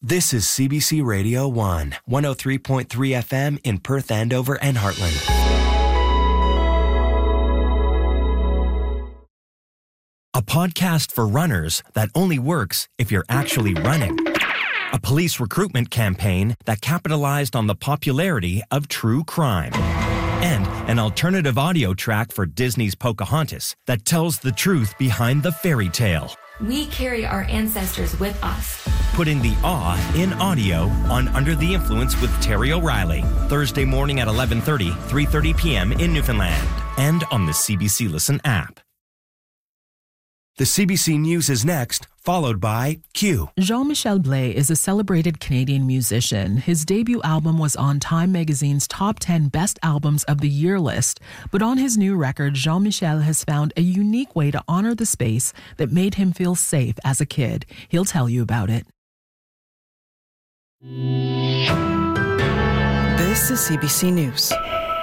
This is CBC Radio 1, 103.3 FM in Perth, Andover, and Heartland. A podcast for runners that only works if you're actually running. A police recruitment campaign that capitalized on the popularity of true crime. And an alternative audio track for Disney's Pocahontas that tells the truth behind the fairy tale. We carry our ancestors with us. Putting the awe in audio on Under the Influence with Terry O'Reilly. Thursday morning at 11:30, 3:30 p.m. in Newfoundland. And on the CBC Listen app. The CBC News is next, followed by Q. Jean-Michel Blais is a celebrated Canadian musician. His debut album was on Time magazine's top 10 best albums of the year list. But on his new record, Jean-Michel has found a unique way to honor the space that made him feel safe as a kid. He'll tell you about it. This is CBC News.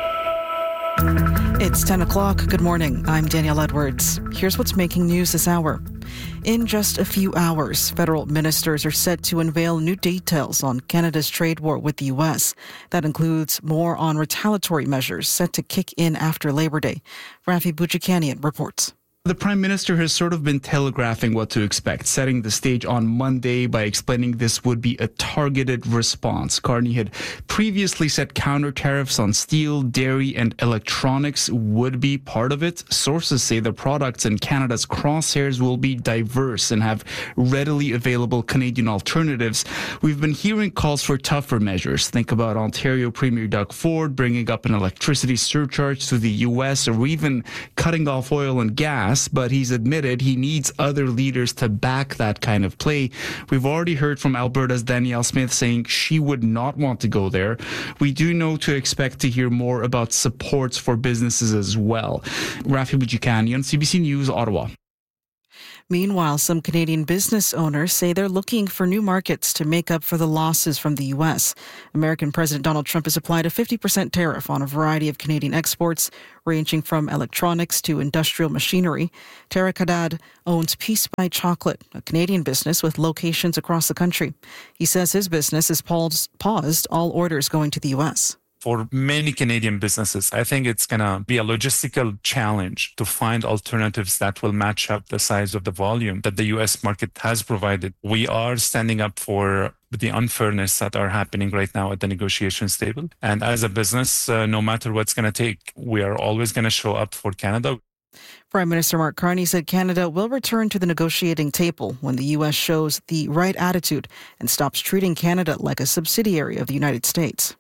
It's 10 o'clock. Good morning. I'm Danielle Edwards. Here's what's making news this hour. In just a few hours, federal ministers are set to unveil new details on Canada's trade war with the U.S. That includes more on retaliatory measures set to kick in after Labor Day. Rafi Boudjikanian reports. The Prime Minister has sort of been telegraphing what to expect, setting the stage on Monday by explaining this would be a targeted response. Carney had previously said counter tariffs on steel, dairy, and electronics would be part of it. Sources say the products in Canada's crosshairs will be diverse and have readily available Canadian alternatives. We've been hearing calls for tougher measures. Think about Ontario Premier Doug Ford bringing up an electricity surcharge to the U.S. or even cutting off oil and gas. But he's admitted he needs other leaders to back that kind of play. We've already heard from Alberta's Danielle Smith saying she would not want to go there. We do know to expect to hear more about supports for businesses as well. Rafi Boudjikanian, CBC News, Ottawa. Meanwhile, some Canadian business owners say they're looking for new markets to make up for the losses from the U.S. American President Donald Trump has applied a 50% tariff on a variety of Canadian exports, ranging from electronics to industrial machinery. Tarek Haddad owns Peace by Chocolate, a Canadian business with locations across the country. He says his business has paused all orders going to the U.S. For many Canadian businesses, I think it's going to be a logistical challenge to find alternatives that will match up the size of the volume that the U.S. market has provided. We are standing up for the unfairness that are happening right now at the negotiations table. And as a business, no matter what's going to take, we are always going to show up for Canada. Prime Minister Mark Carney said Canada will return to the negotiating table when the U.S. shows the right attitude and stops treating Canada like a subsidiary of the United States.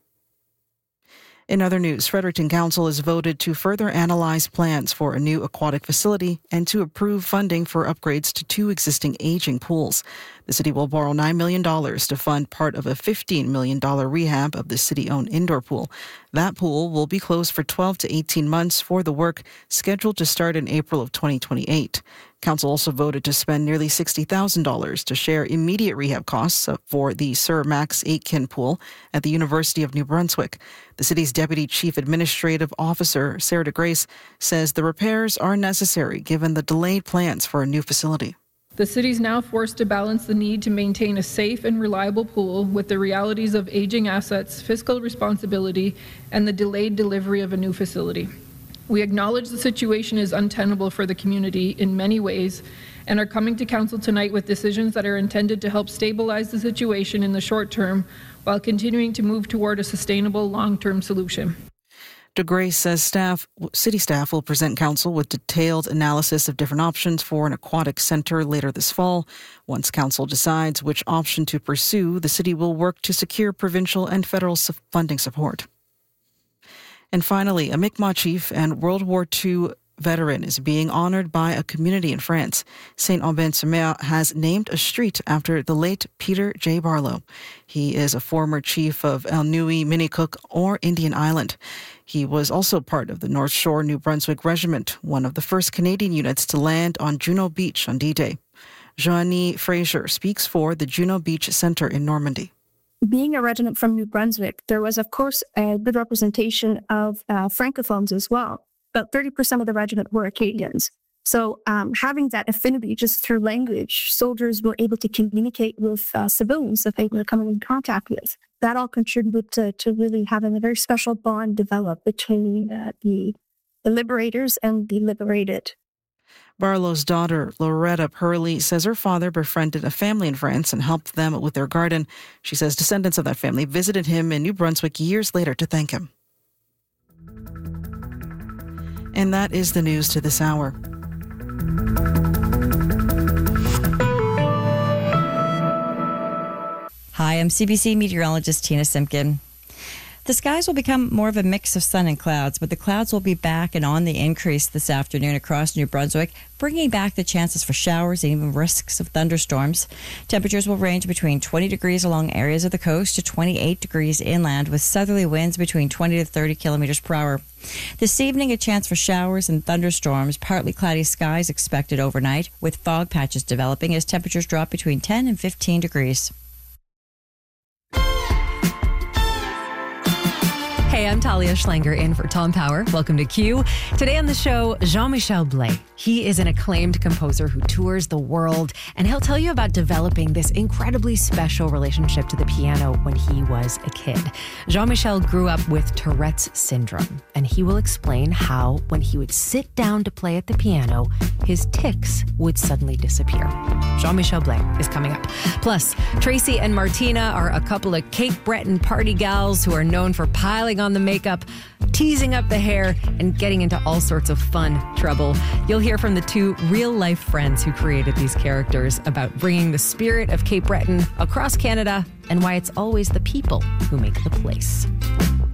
In other news, Fredericton Council has voted to further analyze plans for a new aquatic facility and to approve funding for upgrades to two existing aging pools. The city will borrow $9 million to fund part of a $15 million rehab of the city-owned indoor pool. That pool will be closed for 12 to 18 months for the work scheduled to start in April of 2028. Council also voted to spend nearly $60,000 to share immediate rehab costs for the Sir Max Aitken pool at the University of New Brunswick. The city's Deputy Chief Administrative Officer, Sarah DeGrace, says the repairs are necessary given the delayed plans for a new facility. The city is now forced to balance the need to maintain a safe and reliable pool with the realities of aging assets, fiscal responsibility, and the delayed delivery of a new facility. We acknowledge the situation is untenable for the community in many ways and are coming to Council tonight with decisions that are intended to help stabilize the situation in the short term while continuing to move toward a sustainable long-term solution. DeGrace says city staff will present Council with detailed analysis of different options for an aquatic centre later this fall. Once Council decides which option to pursue, the city will work to secure provincial and federal funding support. And finally, a Mi'kmaq chief and World War II veteran is being honoured by a community in France. Saint-Aubin-sur-Mer has named a street after the late Peter J. Barlow. He is a former chief of Elnui-Minicook or Indian Island. He was also part of the North Shore New Brunswick Regiment, one of the first Canadian units to land on Juno Beach on D-Day. Joanie Fraser speaks for the Juno Beach Centre in Normandy. Being a regiment from New Brunswick, there was, of course, a good representation of Francophones as well. About 30% of the regiment were Acadians. So having that affinity just through language, soldiers were able to communicate with civilians that they were coming in contact with. That all contributed to really having a very special bond develop between the liberators and the liberated. Barlow's daughter, Loretta Purley, says her father befriended a family in France and helped them with their garden. She says descendants of that family visited him in New Brunswick years later to thank him. And that is the news to this hour. Hi, I'm CBC meteorologist Tina Simpkin. The skies will become more of a mix of sun and clouds, but the clouds will be back and on the increase this afternoon across New Brunswick, bringing back the chances for showers and even risks of thunderstorms. Temperatures will range between 20 degrees along areas of the coast to 28 degrees inland, with southerly winds between 20 to 30 kilometers per hour. This evening, a chance for showers and thunderstorms, partly cloudy skies expected overnight, with fog patches developing as temperatures drop between 10 and 15 degrees. Hey, I'm Talia Schlanger in for Tom Power. Welcome to Q. Today on the show, Jean-Michel Blais. He is an acclaimed composer who tours the world, and he'll tell you about developing this incredibly special relationship to the piano when he was a kid. Jean-Michel grew up with Tourette's syndrome, and he will explain how, when he would sit down to play at the piano, his tics would suddenly disappear. Jean-Michel Blais is coming up. Plus, Tracy and Martina are a couple of Cape Breton party gals who are known for piling on the makeup, teasing up the hair, and getting into all sorts of fun trouble. You'll hear from the two real-life friends who created these characters about bringing the spirit of Cape Breton across Canada and why it's always the people who make the place.